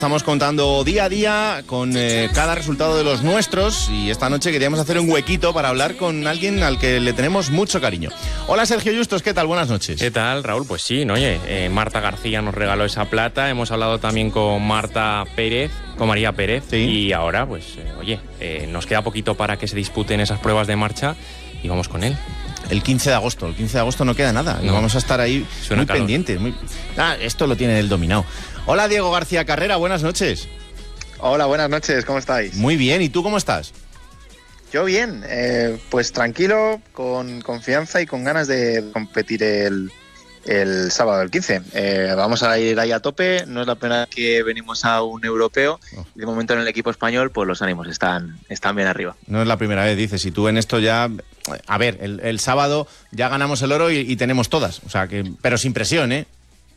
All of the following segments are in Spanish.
Estamos contando día a día con cada resultado de los nuestros y esta noche queríamos hacer un huequito para hablar con alguien al que le tenemos mucho cariño. Hola Sergio Justos, ¿qué tal? Buenas noches. ¿Qué tal, Raúl? Pues sí, ¿no? Oye, Marta García nos regaló esa plata, hemos hablado también con María Pérez, sí. Y ahora, pues, nos queda poquito para que se disputen esas pruebas de marcha y vamos con él. El 15 de agosto no queda nada, no. Vamos a estar ahí muy pendientes. Esto lo tiene él dominado. Hola Diego García Carrera, buenas noches. Hola, buenas noches, ¿cómo estáis? Muy bien, ¿y tú cómo estás? Yo bien, pues tranquilo, con confianza y con ganas de competir el sábado, el 15. Vamos a ir ahí a tope, no es la primera vez que venimos a un europeo. De momento en el equipo español, pues los ánimos están bien arriba. No es la primera vez, dices, y tú en esto ya... A ver, el sábado ya ganamos el oro y tenemos todas, o sea que, pero sin presión, ¿eh?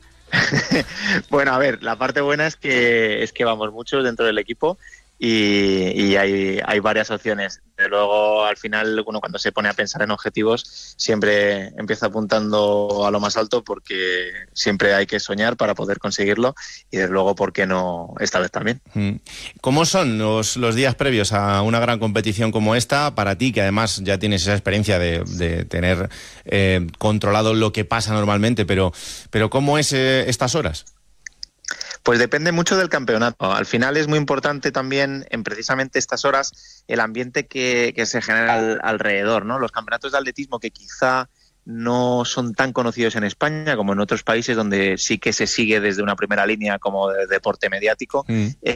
Bueno, a ver, la parte buena es que vamos muchos dentro del equipo y hay varias opciones. De luego, al final, uno cuando se pone a pensar en objetivos siempre empieza apuntando a lo más alto porque siempre hay que soñar para poder conseguirlo y desde luego, ¿por qué no esta vez también? ¿Cómo son los días previos a una gran competición como esta para ti, que además ya tienes esa experiencia de tener controlado lo que pasa normalmente, pero ¿cómo es estas horas? Pues depende mucho del campeonato. Al final es muy importante también en precisamente estas horas el ambiente que se genera alrededor, ¿no? Los campeonatos de atletismo que quizá no son tan conocidos en España como en otros países donde sí que se sigue desde una primera línea como de deporte mediático,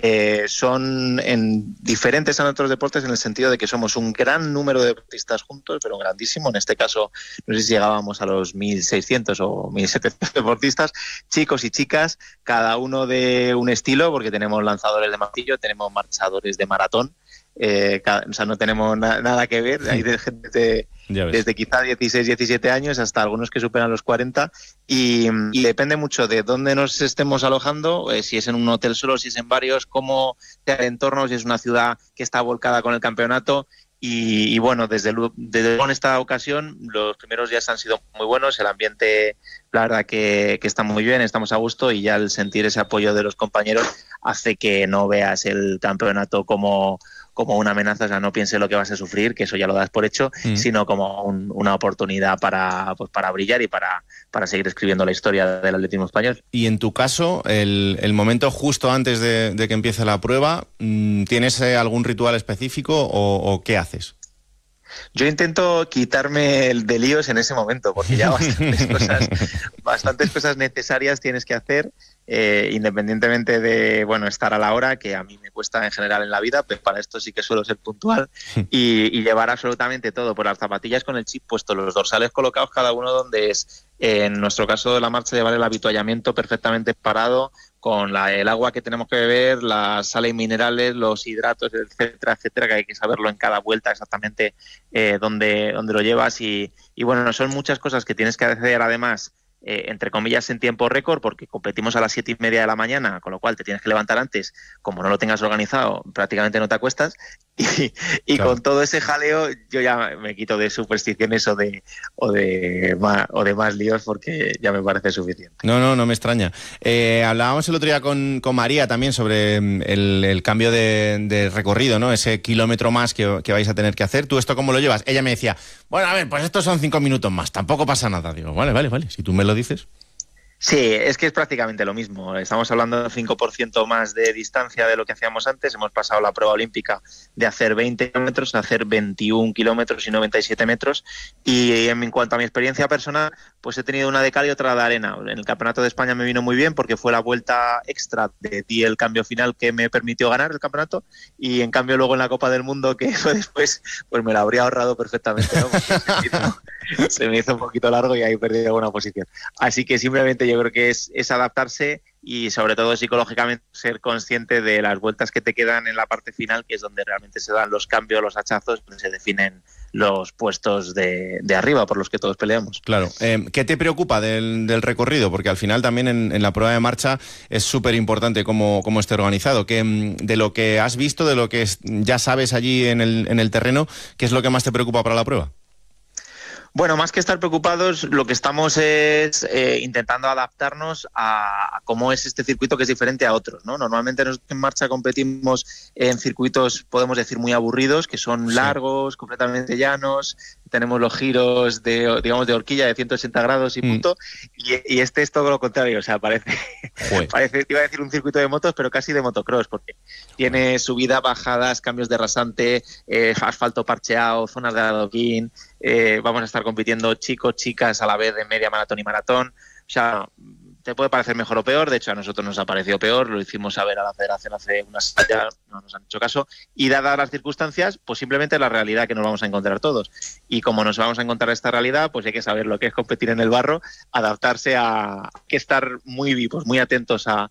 son diferentes a otros deportes en el sentido de que somos un gran número de deportistas juntos, pero grandísimo. En este caso, no sé si llegábamos a los 1.600 o 1.700 deportistas, chicos y chicas, cada uno de un estilo, porque tenemos lanzadores de martillo, tenemos marchadores de maratón, o sea, no tenemos nada que ver. Hay de gente desde quizá 16, 17 años hasta algunos que superan los 40 y depende mucho de dónde nos estemos alojando, si es en un hotel solo, si es en varios, cómo sea el entorno, si es una ciudad que está volcada con el campeonato. Y bueno, desde luego en esta ocasión los primeros días han sido muy buenos, el ambiente la verdad que está muy bien, estamos a gusto y ya el sentir ese apoyo de los compañeros hace que no veas el campeonato como una amenaza, o sea, no pienses lo que vas a sufrir, que eso ya lo das por hecho, sino como una oportunidad para brillar y para seguir escribiendo la historia del atletismo español. Y en tu caso, el momento justo antes de que empiece la prueba, ¿tienes algún ritual específico o qué haces? Yo intento quitarme el de líos en ese momento, porque ya bastantes cosas necesarias tienes que hacer, independientemente de estar a la hora, que a mí me cuesta en general en la vida, pero para esto sí que suelo ser puntual, y llevar absolutamente todo, por las zapatillas con el chip puesto, los dorsales colocados cada uno donde es. En nuestro caso de la marcha, llevar el avituallamiento perfectamente parado, con el agua que tenemos que beber, las sales minerales, los hidratos, etcétera, que hay que saberlo en cada vuelta exactamente dónde lo llevas y bueno, son muchas cosas que tienes que hacer además, entre comillas, en tiempo récord, porque competimos a las 7:30 de la mañana, con lo cual te tienes que levantar antes. Como no lo tengas organizado, prácticamente no te acuestas y claro. Con todo ese jaleo yo ya me quito de supersticiones o de más líos, porque ya me parece suficiente. No me extraña. Hablábamos el otro día con María también sobre el cambio de recorrido, ¿no? Ese kilómetro más que vais a tener que hacer. ¿Tú esto cómo lo llevas? Ella me decía, bueno, a ver, pues estos son 5 minutos más, tampoco pasa nada. Digo, vale, si tú me lo dices. Sí, es que es prácticamente lo mismo. Estamos hablando de 5% más de distancia de lo que hacíamos antes. Hemos pasado la prueba olímpica de hacer 20 kilómetros a hacer 21 kilómetros y 97 metros. Y en cuanto a mi experiencia personal, pues he tenido una de cal y otra de arena. En el Campeonato de España me vino muy bien porque fue la vuelta extra de ti el cambio final que me permitió ganar el campeonato. Y en cambio luego en la Copa del Mundo, que fue después, pues me la habría ahorrado perfectamente, ¿no? Porque se me hizo un poquito largo y ahí perdí alguna posición. Así que simplemente yo creo que es adaptarse y sobre todo psicológicamente ser consciente de las vueltas que te quedan en la parte final, que es donde realmente se dan los cambios, los hachazos, donde se definen los puestos de arriba por los que todos peleamos. Claro. ¿Qué te preocupa del recorrido? Porque al final también en la prueba de marcha es súper importante cómo esté organizado. De lo que has visto, de lo que ya sabes allí en el terreno, ¿qué es lo que más te preocupa para la prueba? Bueno, más que estar preocupados, lo que estamos es intentando adaptarnos a cómo es este circuito, que es diferente a otros, ¿no? Normalmente nosotros en marcha competimos en circuitos, podemos decir, muy aburridos, que son largos, completamente llanos. Tenemos los giros de horquilla de 180 grados y punto, y este es todo lo contrario, o sea, parece, te iba a decir un circuito de motos, pero casi de motocross, porque tiene subida, bajadas, cambios de rasante, asfalto parcheado, zonas de adoquín, vamos a estar compitiendo chicos, chicas a la vez de media maratón y maratón, o sea, te puede parecer mejor o peor, de hecho a nosotros nos ha parecido peor, lo hicimos saber a la federación hace unas ya no nos han hecho caso, y dadas las circunstancias, pues simplemente la realidad que nos vamos a encontrar todos. Y como nos vamos a encontrar esta realidad, pues hay que saber lo que es competir en el barro, adaptarse a que estar muy vivos, muy atentos a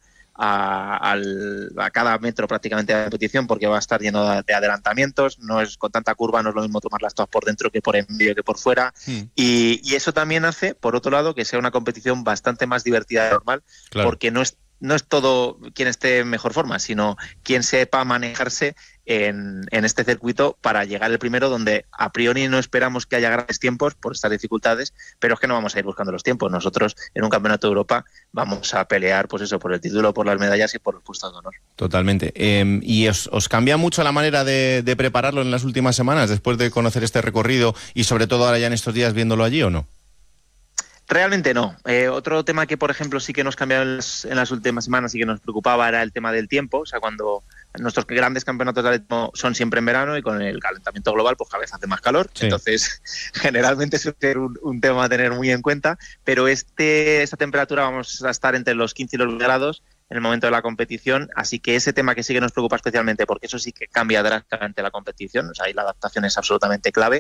cada metro prácticamente de la competición, porque va a estar lleno de adelantamientos, no es con tanta curva, no es lo mismo tomarlas todas por dentro que por en medio que por fuera, y eso también hace, por otro lado, que sea una competición bastante más divertida de normal, porque no es todo quien esté en mejor forma, sino quien sepa manejarse en este circuito para llegar el primero, donde a priori no esperamos que haya grandes tiempos por estas dificultades, pero es que no vamos a ir buscando los tiempos. Nosotros en un campeonato de Europa vamos a pelear, pues eso, por el título, por las medallas y por los puestos de honor. Totalmente. ¿Y os cambia mucho la manera de prepararlo en las últimas semanas, después de conocer este recorrido y sobre todo ahora ya en estos días viéndolo allí, o no? Realmente no. Otro tema que, por ejemplo, sí que nos cambió en las últimas semanas y que nos preocupaba era el tema del tiempo. O sea, cuando nuestros grandes campeonatos de atletismo son siempre en verano y con el calentamiento global, pues cada vez hace más calor. Sí. Entonces, generalmente suele ser un tema a tener muy en cuenta. Pero esta temperatura vamos a estar entre los 15 y los 20 grados en el momento de la competición, así que ese tema que sí que nos preocupa especialmente, porque eso sí que cambia drásticamente la competición, o sea, ahí la adaptación es absolutamente clave,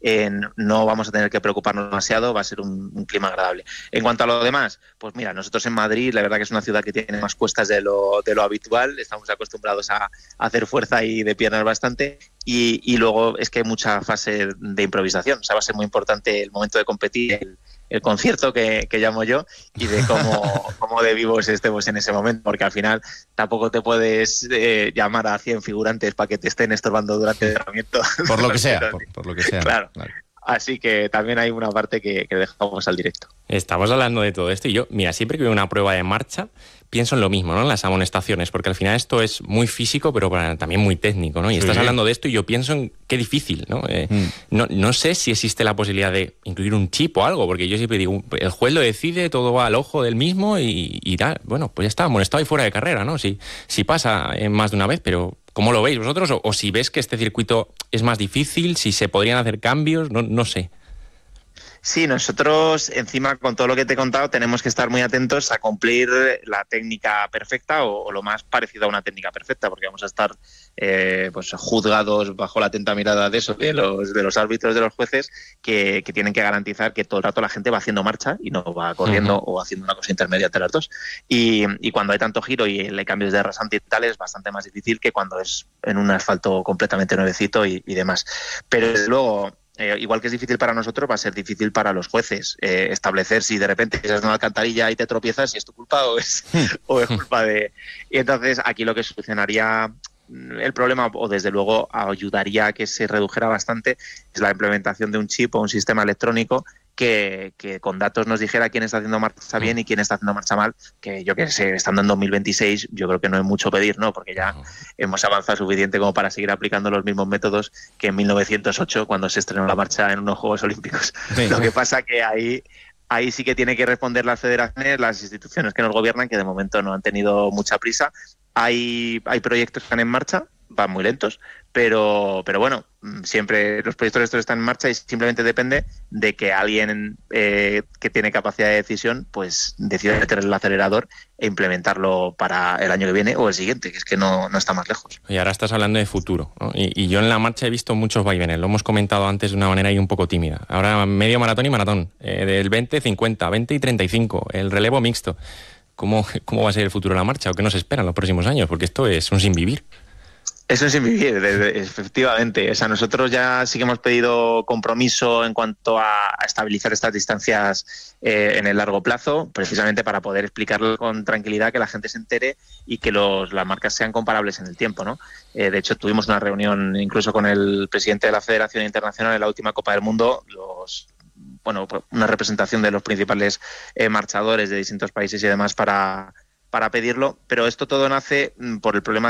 no vamos a tener que preocuparnos demasiado, va a ser un clima agradable. En cuanto a lo demás, pues mira, nosotros en Madrid, la verdad que es una ciudad que tiene más cuestas de lo habitual, estamos acostumbrados a hacer fuerza y de piernas bastante, y luego es que hay mucha fase de improvisación, o sea, va a ser muy importante el momento de competir, el concierto que llamo yo, y de cómo de vivos estemos en ese momento, porque al final tampoco te puedes llamar a 100 figurantes para que te estén estorbando durante el entrenamiento. Por lo que sea, por lo que sea. Claro. Así que también hay una parte que dejamos al directo. Estamos hablando de todo esto y yo, mira, siempre que veo una prueba de marcha, pienso en lo mismo, ¿no? En las amonestaciones, porque al final esto es muy físico, pero también muy técnico, ¿no? Y estás hablando de esto y yo pienso en qué difícil, ¿no? No sé si existe la posibilidad de incluir un chip o algo, porque yo siempre digo, el juez lo decide, todo va al ojo del mismo y tal. Bueno, pues ya está, amonestado y fuera de carrera, ¿no? Si pasa más de una vez, pero ¿cómo lo veis vosotros? O si ves que este circuito es más difícil, si se podrían hacer cambios, no sé. Sí, nosotros encima con todo lo que te he contado tenemos que estar muy atentos a cumplir la técnica perfecta o lo más parecido a una técnica perfecta, porque vamos a estar pues juzgados bajo la atenta mirada de eso, de los árbitros, de los jueces, que tienen que garantizar que todo el rato la gente va haciendo marcha y no va corriendo o haciendo una cosa intermedia entre las dos. Y cuando hay tanto giro y hay cambios de rasante y tal, es bastante más difícil que cuando es en un asfalto completamente nuevecito y demás. Pero desde luego, igual que es difícil para nosotros, va a ser difícil para los jueces establecer si de repente estás en una alcantarilla y te tropiezas, si es tu culpa o es culpa de... Y entonces aquí lo que solucionaría el problema, o desde luego ayudaría a que se redujera bastante, es la implementación de un chip o un sistema electrónico que con datos nos dijera quién está haciendo marcha bien y quién está haciendo marcha mal, que yo que sé, estando en 2026 yo creo que no es mucho pedir, ¿no? Porque ya hemos avanzado suficiente como para seguir aplicando los mismos métodos que en 1908 cuando se estrenó la marcha en unos Juegos Olímpicos. Sí. Lo que pasa que ahí sí que tiene que responder las federaciones, las instituciones que nos gobiernan, que de momento no han tenido mucha prisa. Hay proyectos que están en marcha, van muy lentos, pero bueno, siempre los proyectos estos están en marcha y simplemente depende de que alguien que tiene capacidad de decisión pues decida meter el acelerador e implementarlo para el año que viene o el siguiente, que es que no está más lejos. Y ahora estás hablando de futuro, ¿no? Y yo en la marcha he visto muchos vaivenes, lo hemos comentado antes de una manera ahí un poco tímida. Ahora medio maratón y maratón, del 20-50, 20 y 35, el relevo mixto. ¿Cómo va a ser el futuro de la marcha o qué nos espera en los próximos años? Porque esto es un sinvivir. Eso es sin vivir, efectivamente. O sea, nosotros ya sí que hemos pedido compromiso en cuanto a estabilizar estas distancias en el largo plazo, precisamente para poder explicarlo con tranquilidad, que la gente se entere y que las marcas sean comparables en el tiempo, ¿no? De hecho, tuvimos una reunión incluso con el presidente de la Federación Internacional en la última Copa del Mundo, los bueno, una representación de los principales marchadores de distintos países y demás para pedirlo, pero esto todo nace por el problema